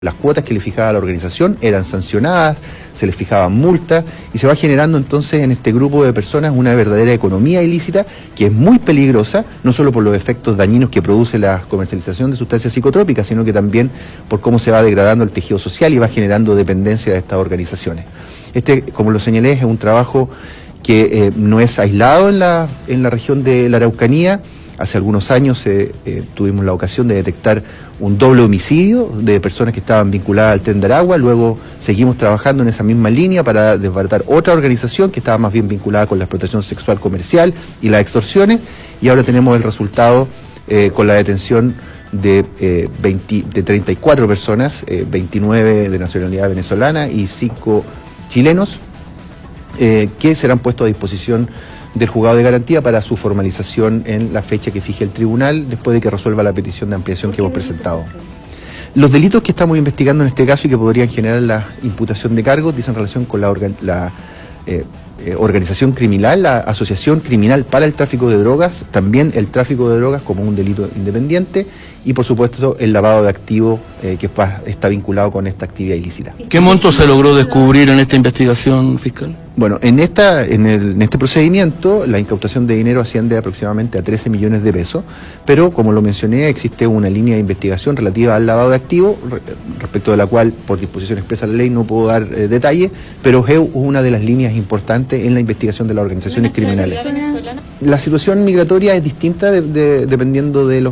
Las cuotas que le fijaba la organización eran sancionadas, se les fijaban multas y se va generando entonces en este grupo de personas una verdadera economía ilícita que es muy peligrosa, no solo por los efectos dañinos que produce la comercialización de sustancias psicotrópicas, sino que también por cómo se va degradando el tejido social y va generando dependencia de estas organizaciones. Este, como lo señalé, es un trabajo que no es aislado en la región de la Araucanía. Hace algunos años tuvimos la ocasión de detectar un doble homicidio de personas que estaban vinculadas al Tren de Aragua. Luego seguimos trabajando en esa misma línea para desbaratar otra organización que estaba más bien vinculada con la explotación sexual comercial y las extorsiones. Y ahora tenemos el resultado con la detención de 34 personas, 29 de nacionalidad venezolana y 5 chilenos, que serán puestos a disposición del juzgado de garantía para su formalización en la fecha que fije el tribunal después de que resuelva la petición de ampliación que hemos presentado. Los delitos que estamos investigando en este caso y que podrían generar la imputación de cargos dicen relación con la organización criminal, la asociación criminal para el tráfico de drogas, también el tráfico de drogas como un delito independiente y por supuesto el lavado de activos que está vinculado con esta actividad ilícita. ¿Qué monto se logró descubrir en esta investigación fiscal? Bueno, en este procedimiento la incautación de dinero asciende aproximadamente a 13 millones de pesos, pero como lo mencioné existe una línea de investigación relativa al lavado de activos, respecto de la cual por disposición expresa de la ley no puedo dar detalles, pero es una de las líneas importantes en la investigación de las organizaciones criminales. La situación migratoria es distinta dependiendo de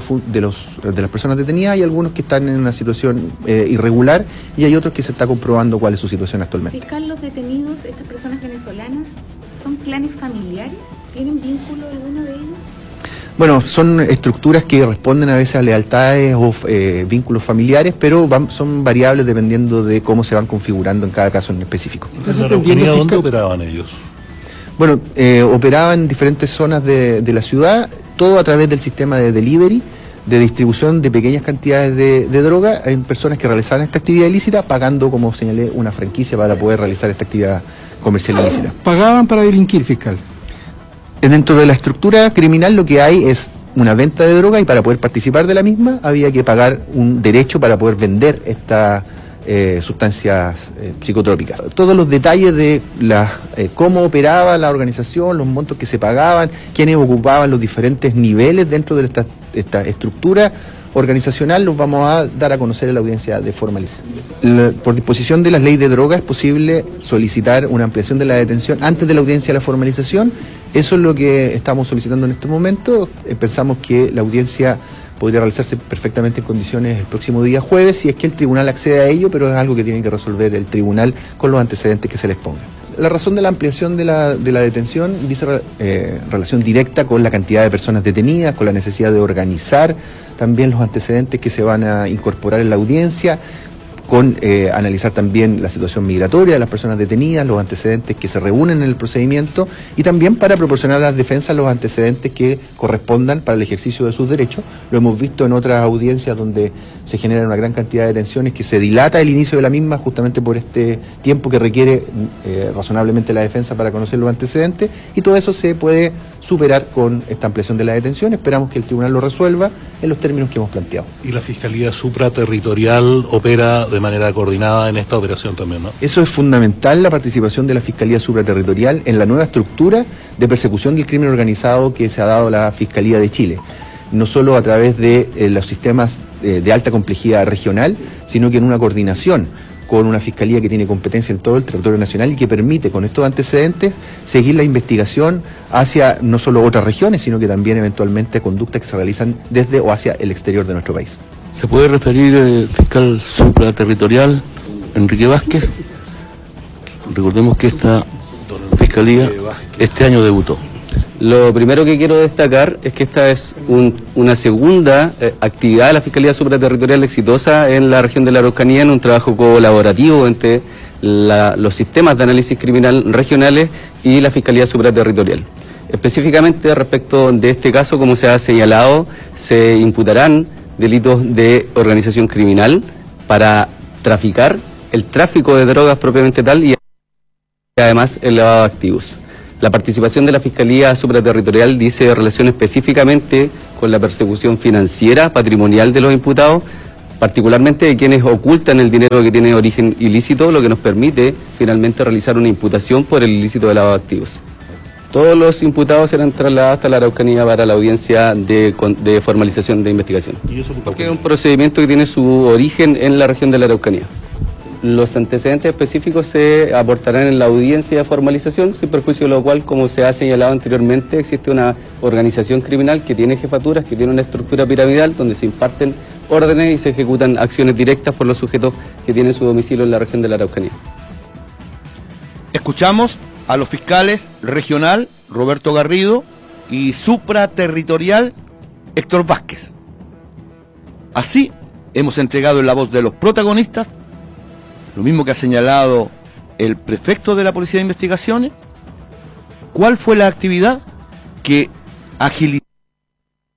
las personas detenidas. Hay algunos que están en una situación irregular y hay otros que se está comprobando cuál es su situación actualmente. Fiscal, los detenidos, estas personas venezolanas, ¿son clanes familiares? ¿Tienen vínculo alguno de ellos? Bueno, son estructuras que responden a veces a lealtades o vínculos familiares, pero son variables dependiendo de cómo se van configurando en cada caso en específico. ¿En la Araucanía dónde operaban ellos? Bueno, operaban en diferentes zonas de la ciudad, todo a través del sistema de delivery, de distribución de pequeñas cantidades de droga en personas que realizaban esta actividad ilícita, pagando, como señalé, una franquicia para poder realizar esta actividad comercial ilícita. ¿Pagaban para delinquir, fiscal? Dentro de la estructura criminal lo que hay es una venta de droga y para poder participar de la misma había que pagar un derecho para poder vender estas sustancias psicotrópicas. Todos los detalles de cómo operaba la organización, los montos que se pagaban, quiénes ocupaban los diferentes niveles dentro de esta estructura organizacional los vamos a dar a conocer en la audiencia de formalización. Por disposición de la ley de drogas es posible solicitar una ampliación de la detención antes de la audiencia de la formalización. Eso es lo que estamos solicitando en este momento. Pensamos que la audiencia podría realizarse perfectamente en condiciones el próximo día jueves, si es que el tribunal accede a ello, pero es algo que tiene que resolver el tribunal con los antecedentes que se les pongan. La razón de la ampliación de la detención dice relación directa con la cantidad de personas detenidas, con la necesidad de organizar también los antecedentes que se van a incorporar en la audiencia, con analizar también la situación migratoria de las personas detenidas, los antecedentes que se reúnen en el procedimiento y también para proporcionar a las defensas los antecedentes que correspondan para el ejercicio de sus derechos. Lo hemos visto en otras audiencias donde se generan una gran cantidad de detenciones, que se dilata el inicio de la misma justamente por este tiempo que requiere razonablemente la defensa para conocer los antecedentes, y todo eso se puede superar con esta ampliación de la detención. Esperamos que el tribunal lo resuelva en los términos que hemos planteado. Y la Fiscalía Supraterritorial opera de manera coordinada en esta operación también, ¿no? Eso es fundamental, la participación de la Fiscalía Supraterritorial en la nueva estructura de persecución del crimen organizado que se ha dado la Fiscalía de Chile, no solo a través de los sistemas de alta complejidad regional, sino que en una coordinación con una fiscalía que tiene competencia en todo el territorio nacional y que permite con estos antecedentes seguir la investigación hacia no solo otras regiones, sino que también eventualmente conductas que se realizan desde o hacia el exterior de nuestro país. ¿Se puede referir, fiscal supraterritorial, Enrique Vázquez? Recordemos que esta fiscalía este año debutó. Lo primero que quiero destacar es que esta es una segunda actividad de la Fiscalía Supraterritorial exitosa en la región de la Araucanía, en un trabajo colaborativo entre los sistemas de análisis criminal regionales y la Fiscalía Supraterritorial. Específicamente respecto de este caso, como se ha señalado, se imputarán delitos de organización criminal para traficar, el tráfico de drogas propiamente tal y además el lavado de activos. La participación de la Fiscalía Supraterritorial dice relación específicamente con la persecución financiera, patrimonial de los imputados, particularmente de quienes ocultan el dinero que tiene origen ilícito, lo que nos permite finalmente realizar una imputación por el ilícito de lavado de activos. Todos los imputados serán trasladados hasta la Araucanía para la audiencia de formalización de investigación. ¿Y eso Porque es un procedimiento que tiene su origen en la región de la Araucanía. Los antecedentes específicos se aportarán en la audiencia de formalización, sin perjuicio de lo cual, como se ha señalado anteriormente, existe una organización criminal que tiene jefaturas, que tiene una estructura piramidal, donde se imparten órdenes y se ejecutan acciones directas por los sujetos que tienen su domicilio en la región de la Araucanía. Escuchamos a los fiscales regional Roberto Garrido y supraterritorial Héctor Vázquez. Así hemos entregado en la voz de los protagonistas lo mismo que ha señalado el prefecto de la Policía de Investigaciones. ¿Cuál fue la actividad que agilizó